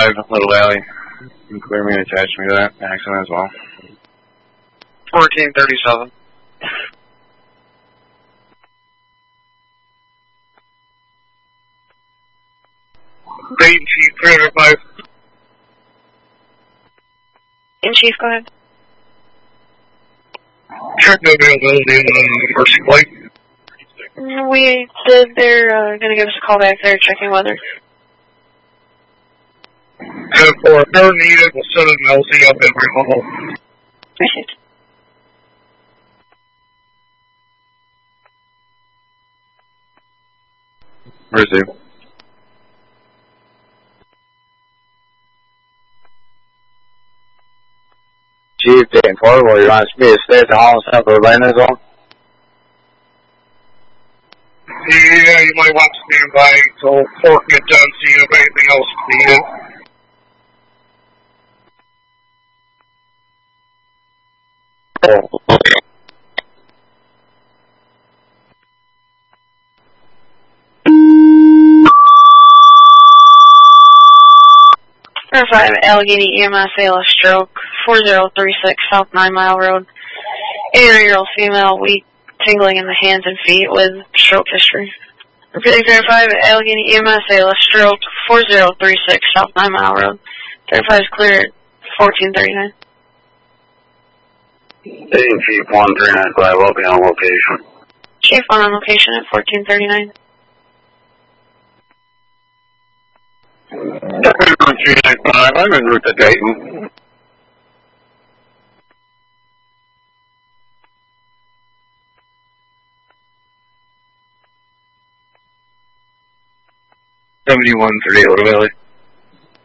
Little Valley. You can clear me and attach me to that accident as well. 1437. Dayton Chief, 305. In Chief, go ahead. Check the availability on the Mercy Flight. We did. They're going to give us a call back. They're checking weather. And for if they're needed, we'll send an LZ up every hole. Appreciate it. Receive. Chief, Dayton Portable, you want me to stay at the Holland Central landing zone? Yeah, you might want to stand by until Fort gets done, see if anything else is needed. Oh, okay. Verify Allegheny EMS ALS stroke, 4036 South 9 Mile Road. 8-year-old female, weak, tingling in the hands and feet with stroke history. Verify Allegheny EMS ALS stroke, 4036 South 9 Mile Road. Verify is clear at 1439. Dayton Chief 1395, I'll be on location. Chief 1 on location at 1439. 395, I'm en route to Dayton. $7138 Little Valley.